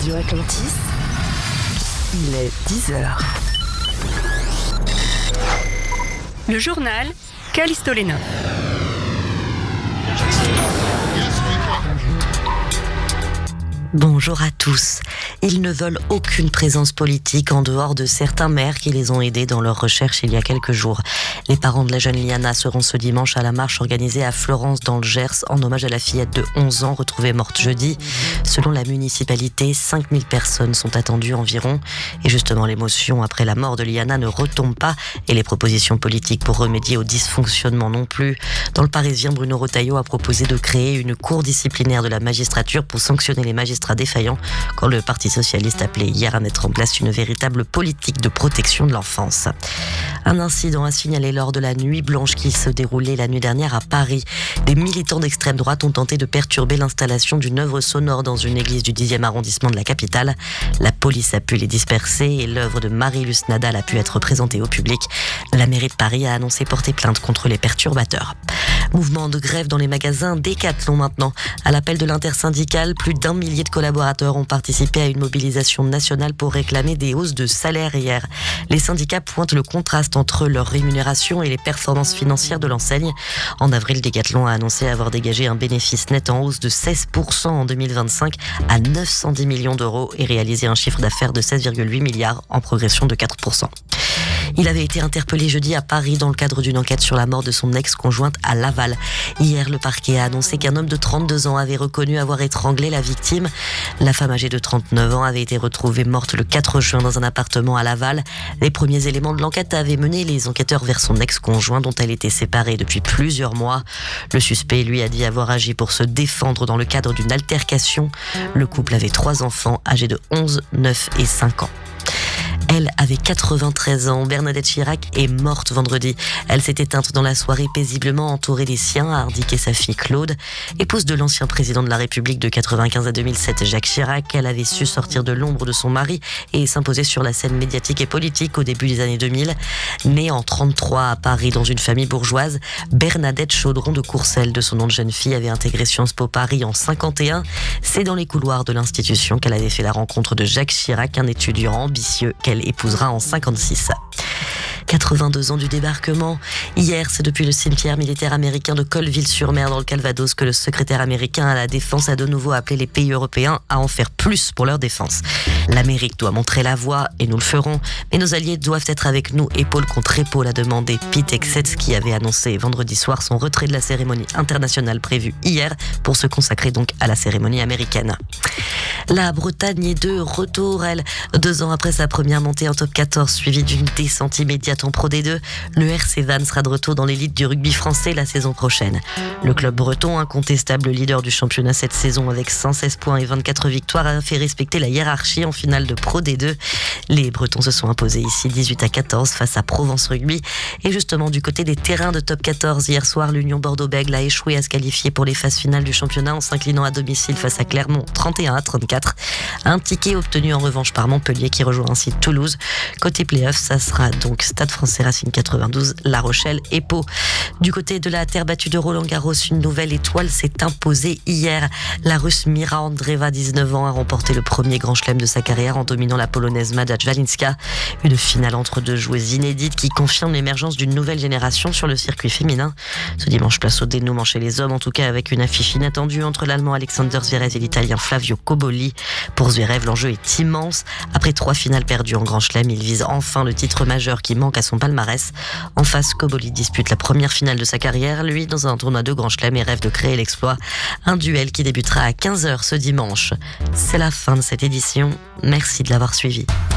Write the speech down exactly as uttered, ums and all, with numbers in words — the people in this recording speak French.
Radio Atlantis, il est dix heures. Le journal Callisto Lenov. Bonjour à tous. Ils ne veulent aucune présence politique en dehors de certains maires qui les ont aidés dans leur recherche il y a quelques jours. Les parents de la jeune Liana seront ce dimanche à la marche organisée à Florence dans le Gers en hommage à la fillette de onze ans retrouvée morte jeudi. Selon la municipalité, cinq mille personnes sont attendues environ. Et justement, l'émotion après la mort de Liana ne retombe pas et les propositions politiques pour remédier au dysfonctionnement non plus. Dans le Parisien, Bruno Retailleau a proposé de créer une cour disciplinaire de la magistrature pour sanctionner les magistrats défaillant quand le Parti socialiste appelait hier à mettre en place une véritable politique de protection de l'enfance. Un incident a signalé lors de la nuit blanche qui se déroulait la nuit dernière à Paris. Des militants d'extrême droite ont tenté de perturber l'installation d'une œuvre sonore dans une église du dixième arrondissement de la capitale. La police a pu les disperser et l'œuvre de Marie-Luce Nadal a pu être présentée au public. La mairie de Paris a annoncé porter plainte contre les perturbateurs. Mouvement de grève dans les magasins Décathlon maintenant. À l'appel de l'intersyndicale, plus d'un millier de collaborateurs ont participé à une mobilisation nationale pour réclamer des hausses de salaire hier. Les syndicats pointent le contraste entre leur rémunération et les performances financières de l'enseigne. En avril, Décathlon a annoncé avoir dégagé un bénéfice net en hausse de seize pour cent en deux mille vingt-cinq à neuf cent dix millions d'euros et réalisé un chiffre d'affaires de seize virgule huit milliards en progression de quatre pour cent. Il avait été interpellé jeudi à Paris dans le cadre d'une enquête sur la mort de son ex-conjointe à Laval. Hier, le parquet a annoncé qu'un homme de trente-deux ans avait reconnu avoir étranglé la victime. La femme âgée de trente-neuf ans avait été retrouvée morte le quatre juin dans un appartement à Laval. Les premiers éléments de l'enquête avaient mené les enquêteurs vers son ex-conjoint dont elle était séparée depuis plusieurs mois. Le suspect, lui, a dit avoir agi pour se défendre dans le cadre d'une altercation. Le couple avait trois enfants âgés de onze, neuf et cinq ans. Elle avait quatre-vingt-treize ans. Bernadette Chirac est morte vendredi. Elle s'est éteinte dans la soirée paisiblement entourée des siens, a indiqué sa fille Claude. Épouse de l'ancien président de la République de quatre-vingt-quinze à deux mille sept, Jacques Chirac, elle avait su sortir de l'ombre de son mari et s'imposer sur la scène médiatique et politique au début des années deux mille. Née en trente-trois à Paris dans une famille bourgeoise, Bernadette Chaudron de Courcelles, de son nom de jeune fille, avait intégré Sciences Po Paris en cinquante et un. C'est dans les couloirs de l'institution qu'elle avait fait la rencontre de Jacques Chirac, un étudiant ambitieux qu'elle épousera en cinquante-six. quatre-vingt-deux ans du débarquement. Hier, c'est depuis le cimetière militaire américain de Colleville-sur-Mer dans le Calvados que le secrétaire américain à la Défense a de nouveau appelé les pays européens à en faire plus pour leur défense. L'Amérique doit montrer la voie et nous le ferons, mais nos alliés doivent être avec nous épaule contre épaule, a demandé Pete Hegseth, qui avait annoncé vendredi soir son retrait de la cérémonie internationale prévue hier pour se consacrer donc à la cérémonie américaine. La Bretagne est de retour, elle, deux ans après sa première montée en top quatorze, suivie d'une descente immédiate en Pro D deux. Le R C Vannes sera de retour dans l'élite du rugby français la saison prochaine. Le club breton, incontestable leader du championnat cette saison avec cent seize points et vingt-quatre victoires, a fait respecter la hiérarchie en finale de Pro D deux. Les Bretons se sont imposés ici dix-huit à quatorze face à Provence Rugby. Et justement, du côté des terrains de top quatorze, hier soir, l'Union Bordeaux-Bègles a échoué à se qualifier pour les phases finales du championnat en s'inclinant à domicile face à Clermont trente et un à trente-quatre. Un ticket obtenu en revanche par Montpellier qui rejoint ainsi Toulouse. Côté play-off, ça sera donc Stade Français Racing quatre-vingt-douze, La Rochelle et Pau. Du côté de la terre battue de Roland-Garros, une nouvelle étoile s'est imposée hier. La Russe Mira Andreeva, dix-neuf ans, a remporté le premier grand chelem de sa carrière en dominant la Polonaise Mada Jwalinska. Une finale entre deux joueuses inédites qui confirme l'émergence d'une nouvelle génération sur le circuit féminin. Ce dimanche, place au dénouement chez les hommes, en tout cas avec une affiche inattendue entre l'Allemand Alexander Zverev et l'Italien Flavio Cobolli. Pour Zverev, l'enjeu est immense. Après trois finales perdues en grand chelem, il vise enfin le titre majeur qui manque à son palmarès. En face, Cobolli dispute la première finale de sa carrière, lui dans un tournoi de grand chelem, et rêve de créer l'exploit. Un duel qui débutera à quinze heures ce dimanche. C'est la fin de cette édition. Merci de l'avoir suivi.